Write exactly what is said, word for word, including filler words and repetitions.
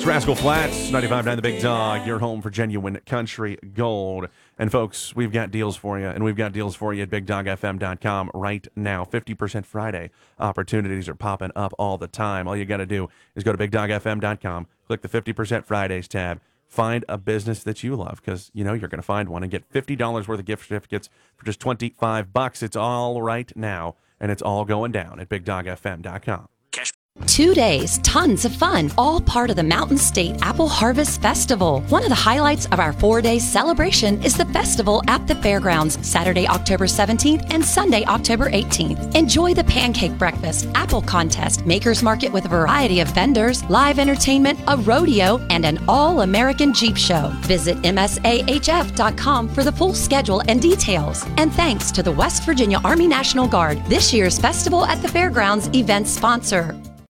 Rascal Flats, ninety-five point nine The Big Dog, your home for genuine country gold. And folks, we've got deals for you, and we've got deals for you at big dog f m dot com right now. fifty percent Friday opportunities are popping up all the time. All you got to do is go to big dog f m dot com, click the fifty percent Fridays tab, find a business that you love, because you know you're going to find one, and get fifty dollars worth of gift certificates for just twenty-five bucks. It's all right now, and it's all going down at big dog f m dot com. Two days, tons of fun, all part of the Mountain State Apple Harvest Festival. One of the highlights of our four-day celebration is the festival at the fairgrounds, Saturday, October seventeenth and Sunday, October eighteenth. Enjoy the pancake breakfast, apple contest, maker's market with a variety of vendors, live entertainment, a rodeo, and an all-American Jeep show. Visit m s a h f dot com for the full schedule and details. And thanks to the West Virginia Army National Guard, this year's Festival at the Fairgrounds event sponsor.